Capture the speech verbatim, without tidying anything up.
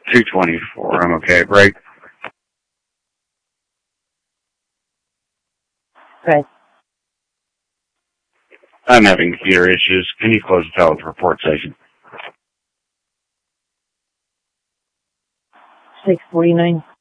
two twenty-four. I'm okay. Break. Right. I'm having computer issues. Can you close the teleport station? six forty-nine.